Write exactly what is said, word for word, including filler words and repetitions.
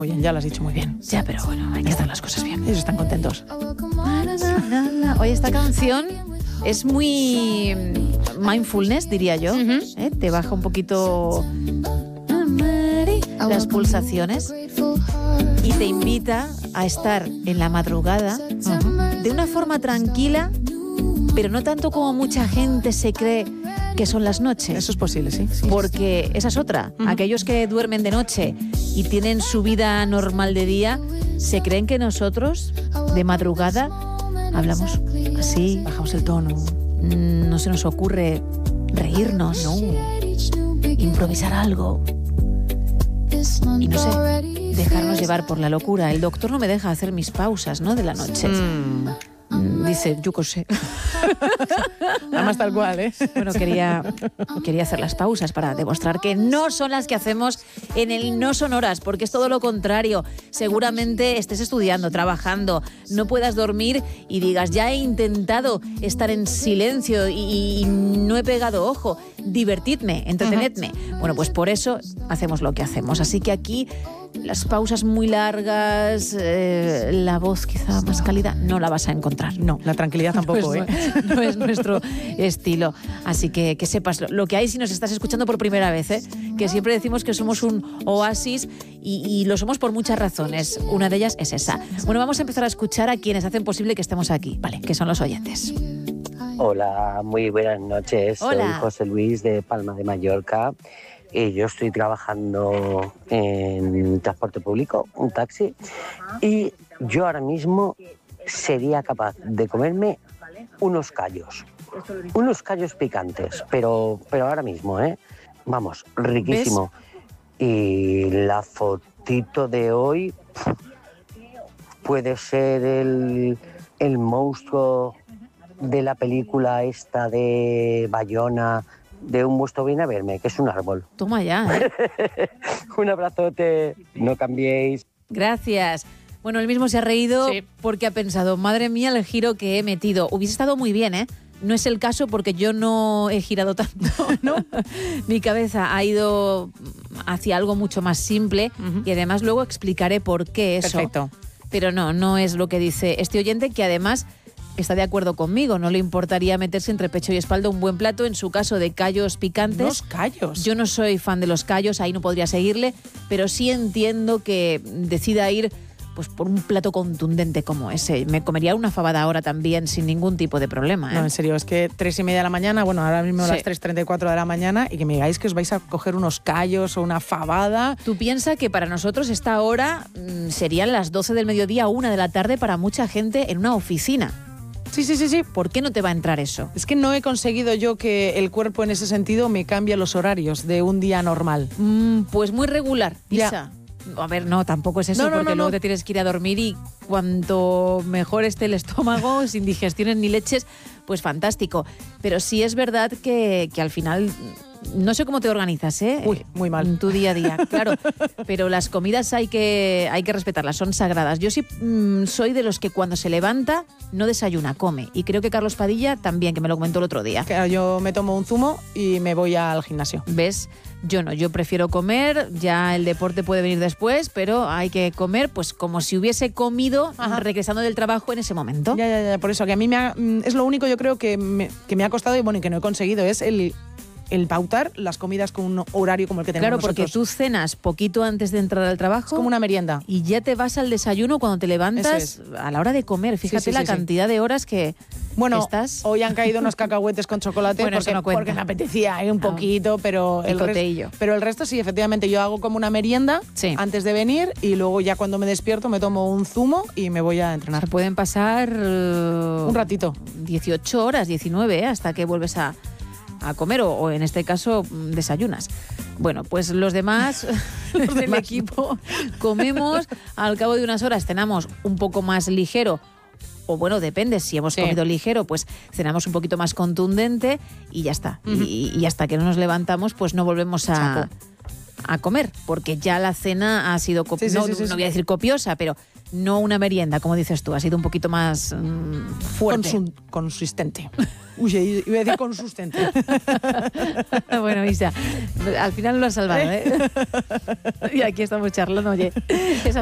Oye, ya lo has dicho muy bien. Ya, pero bueno, hay que hacer las cosas bien. Ellos están contentos. Oye, esta canción es muy mindfulness, diría yo. Uh-huh. ¿Eh? Te baja un poquito las pulsaciones y te invita a estar en la madrugada uh-huh. de una forma tranquila, pero no tanto como mucha gente se cree que son las noches. Eso es posible, sí. sí Porque esa es otra. Uh-huh. Aquellos que duermen de noche y tienen su vida normal de día, se creen que nosotros, de madrugada, hablamos así, bajamos el tono. No se nos ocurre reírnos, no. improvisar algo. Y no sé, dejarnos llevar por la locura. El doctor no me deja hacer mis pausas, ¿no?, de la noche. Mm. Dice, yo qué sé. Nada más tal cual, ¿eh? Bueno, quería, quería hacer las pausas para demostrar que no son las que hacemos en el No Sonoras, porque es todo lo contrario. Seguramente estés estudiando, trabajando, no puedas dormir y digas, ya he intentado estar en silencio y, y no he pegado ojo. Divertidme, entretenedme. Uh-huh. Bueno, pues por eso hacemos lo que hacemos. Así que aquí las pausas muy largas, eh, la voz quizá más cálida, no la vas a encontrar. No, la tranquilidad tampoco, no es, ¿eh? No es nuestro estilo. Así que que sepas lo, lo que hay si nos estás escuchando por primera vez, ¿eh? Que siempre decimos que somos un oasis y, y lo somos por muchas razones. Una de ellas es esa. Bueno, vamos a empezar a escuchar a quienes hacen posible que estemos aquí, ¿vale? Que son los oyentes. Hola, muy buenas noches. Hola. Soy José Luis de Palma de Mallorca. Y yo estoy trabajando en transporte público, un taxi, y yo ahora mismo sería capaz de comerme unos callos, unos callos picantes, pero, pero ahora mismo, ¿eh? Vamos, riquísimo. ¿Ves? Y la fotito de hoy puede ser el, el monstruo de la película esta de Bayona, de Un Busto Viene a Verme, que es un árbol. Toma ya, ¿eh? Un abrazote, no cambiéis. Gracias. Bueno, él mismo se ha reído sí. porque ha pensado, madre mía, el giro que he metido. Hubiese estado muy bien, ¿eh? No es el caso porque yo no he girado tanto, ¿no? Mi cabeza ha ido hacia algo mucho más simple uh-huh. y además luego explicaré por qué eso. Perfecto. Pero no, no es lo que dice este oyente, que además está de acuerdo conmigo. No le importaría meterse entre pecho y espalda un buen plato, en su caso de callos picantes. Los callos. Yo no soy fan de los callos, ahí no podría seguirle, pero sí entiendo que decida ir pues por un plato contundente como ese. Me comería una fabada ahora también sin ningún tipo de problema, ¿eh? No, en serio, es que tres y media de la mañana, bueno, ahora mismo sí. las tres treinta y cuatro de la mañana, y que me digáis que os vais a coger unos callos o una fabada. Tú piensas que para nosotros esta hora mmm, serían las doce del mediodía, una de la tarde para mucha gente en una oficina. Sí, sí, sí, sí. ¿Por qué no te va a entrar eso? Es que no he conseguido yo que el cuerpo en ese sentido me cambie los horarios de un día normal. Mm, pues muy regular, Isa. Ya. A ver, no, tampoco es eso, no, no, porque no, luego no. te tienes que ir a dormir y cuanto mejor esté el estómago, sin digestiones ni leches, pues fantástico. Pero sí es verdad que, que al final... No sé cómo te organizas, ¿eh? Uy, muy mal. En tu día a día, claro. Pero las comidas hay que, hay que respetarlas, son sagradas. Yo sí mmm, soy de los que cuando se levanta no desayuna, come. Y creo que Carlos Padilla también, que me lo comentó el otro día. Claro, yo me tomo un zumo y me voy al gimnasio. ¿Ves? Yo no, yo prefiero comer, ya el deporte puede venir después, pero hay que comer pues como si hubiese comido Ajá. regresando del trabajo en ese momento. Ya, ya, ya, por eso, que a mí me ha, es lo único yo creo que me, que me ha costado y bueno, y que no he conseguido, es el... el pautar las comidas con un horario como el que tenemos Claro, nosotros. porque tú cenas poquito antes de entrar al trabajo. Es como una merienda. Y ya te vas al desayuno cuando te levantas es. a la hora de comer. Fíjate sí, sí, la sí, cantidad sí. de horas que bueno, estás... hoy han caído unos cacahuetes con chocolate bueno, porque, no porque me apetecía ¿eh? un poquito, no. pero, el resto, pero el resto sí, efectivamente, yo hago como una merienda sí. antes de venir y luego ya cuando me despierto me tomo un zumo y me voy a entrenar. Se pueden pasar... Uh, un ratito. dieciocho horas, diecinueve, ¿eh? Hasta que vuelves a... a comer o, o en este caso desayunas. Bueno, pues los demás, los del equipo, comemos, al cabo de unas horas cenamos un poco más ligero, o bueno, depende, si hemos sí. comido ligero, pues cenamos un poquito más contundente y ya está. Uh-huh. Y, y hasta que no nos levantamos, pues no volvemos a, a comer, porque ya la cena ha sido, copi- Sí, sí, no, sí, sí, no sí. voy a decir copiosa, pero no una merienda, como dices tú, ha sido un poquito más mmm, fuerte. Consun- consistente. Uy, iba a decir consistente. Bueno, Isa, al final lo has salvado, ¿eh? Y aquí estamos charlando, oye. Esa